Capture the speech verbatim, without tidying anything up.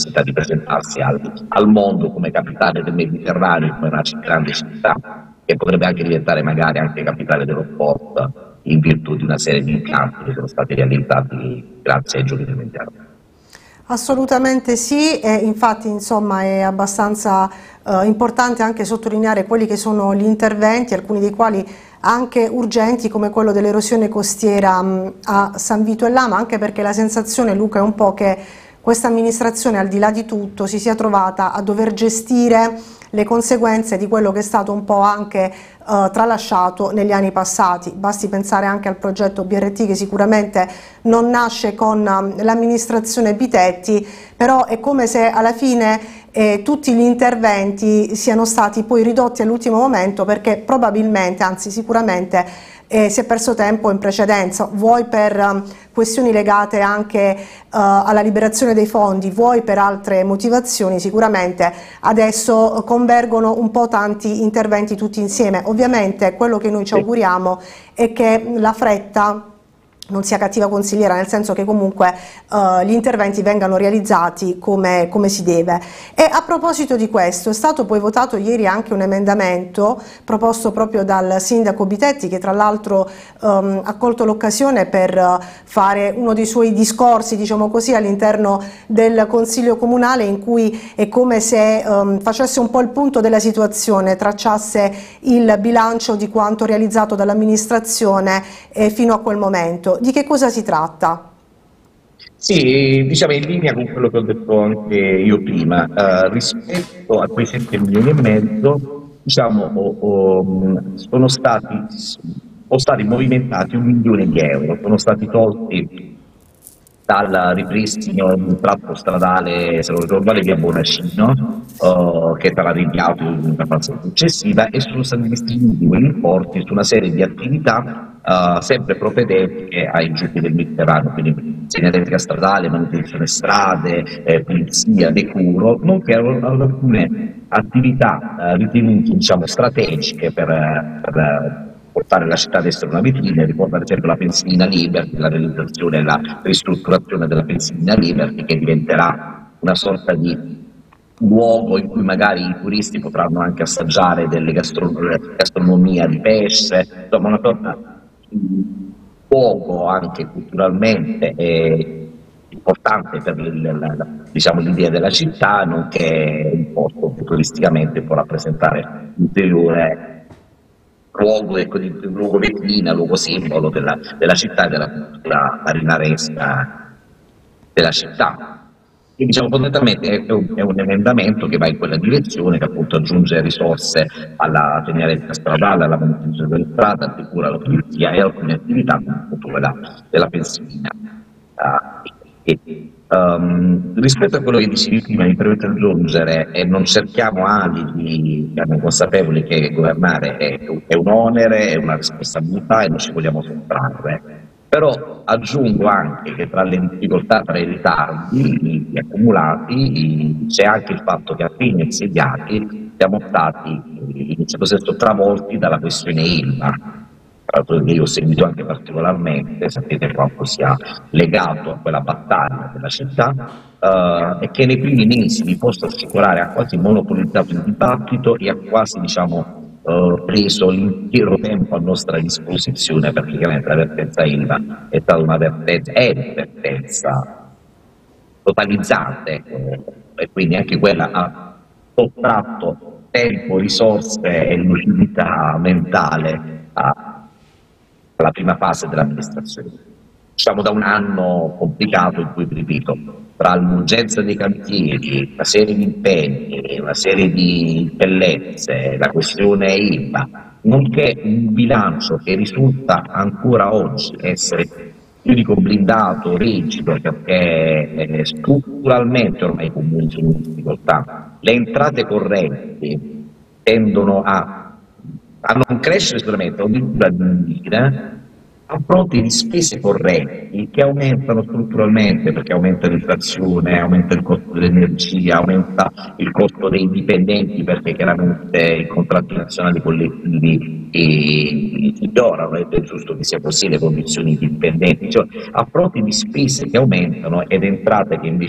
necessità di presentarsi al, al mondo come capitale del Mediterraneo, come una grande città, che potrebbe anche diventare magari anche capitale dello sport in virtù di una serie di impianti che sono stati realizzati grazie ai Giochi del Mediterraneo. Assolutamente sì, e infatti insomma è abbastanza eh, importante anche sottolineare quelli che sono gli interventi, alcuni dei quali anche urgenti, come quello dell'erosione costiera mh, a San Vito e Lama, anche perché la sensazione, Luca, è un po' che questa amministrazione, al di là di tutto, si sia trovata a dover gestire le conseguenze di quello che è stato un po' anche eh, tralasciato negli anni passati. Basti pensare anche al progetto B R T, che sicuramente non nasce con um, l'amministrazione Pitetti, però è come se alla fine eh, tutti gli interventi siano stati poi ridotti all'ultimo momento, perché probabilmente, anzi sicuramente, Eh, si è perso tempo in precedenza, vuoi per um, questioni legate anche uh, alla liberazione dei fondi, vuoi per altre motivazioni. Sicuramente adesso convergono un po' tanti interventi tutti insieme. Ovviamente quello che noi ci auguriamo è che la fretta non sia cattiva consigliera, nel senso che comunque uh, gli interventi vengano realizzati come, come si deve. E a proposito di questo, è stato poi votato ieri anche un emendamento proposto proprio dal sindaco Pitetti, che tra l'altro um, ha colto l'occasione per uh, fare uno dei suoi discorsi, diciamo così, all'interno del Consiglio Comunale, in cui è come se um, facesse un po' il punto della situazione, tracciasse il bilancio di quanto realizzato dall'amministrazione eh, fino a quel momento. Di che cosa si tratta? Sì, diciamo in linea con quello che ho detto anche io prima, eh, rispetto a quei sette milioni e mezzo, diciamo, o, o, sono stati, sono stati movimentati un milione di euro, sono stati tolti dal ripristino di un tratto stradale, se non ricordo male, via Bonacino, uh, che sarà rinviato in una fase successiva, e sono stati distribuiti quegli importi su una serie di attività uh, sempre propedeutiche ai Giochi del Mediterraneo, quindi segnaletica stradale, manutenzione strade, eh, pulizia, decoro, nonché ad alcune attività uh, ritenute, diciamo, strategiche per, per portare la città ad essere una vetrina. Ricordo ad esempio la pensilina Liberty, la realizzazione e la ristrutturazione della pensilina Liberty, che diventerà una sorta di luogo in cui magari i turisti potranno anche assaggiare delle gastron gastronomia di pesce, insomma una sorta di luogo anche culturalmente e importante per l'idea, diciamo, della città, nonché un posto che turisticamente può rappresentare ulteriore luogo, ecco, di luogo vetrina, luogo simbolo della, della città e della cultura marinaresca della città. Quindi, diciamo, fondamentalmente è un, è un emendamento che va in quella direzione, che appunto aggiunge risorse alla segnaletica stradale, alla manutenzione delle strade, al cura, alla pulizia e alcune attività come appunto quella della pensilina. Uh, e, Um, rispetto a quello che dicevi prima, mi permetto di aggiungere, e non cerchiamo alibi, siamo consapevoli che governare è, è un onere, è una responsabilità e non ci vogliamo sottrarre, però aggiungo anche che tra le difficoltà, tra i ritardi i, accumulati, c'è anche il fatto che appena insediati siamo stati in un certo senso travolti dalla questione Ilva. Tra l'altro io ho seguito anche particolarmente, sapete quanto sia legato a quella battaglia della città, eh, e che nei primi mesi, vi posso assicurare, ha quasi monopolizzato il dibattito e ha quasi, diciamo, eh, preso l'intero tempo a nostra disposizione, perché chiaramente l'avvertenza Ilva è stata un'avvertenza, è un'avvertenza totalizzante, eh, e quindi anche quella ha sottratto tempo, risorse e lucidità mentale a la prima fase dell'amministrazione. Siamo da un anno complicato in cui, ripeto, tra l'urgenza dei cantieri, una serie di impegni, una serie di bellezze, la questione Ilva, nonché un bilancio che risulta ancora oggi essere, io dico, blindato, rigido, perché eh, strutturalmente ormai i comuni sono in difficoltà. Le entrate correnti tendono a a non crescere sicuramente, addirittura a diminuire, a fronte di spese correnti che aumentano strutturalmente, perché aumenta l'inflazione, aumenta il costo dell'energia, aumenta il costo dei dipendenti, perché chiaramente i contratti nazionali collettivi migliorano, ed è giusto che sia così, le condizioni dipendenti, cioè, a fronte di spese che aumentano ed entrate che invece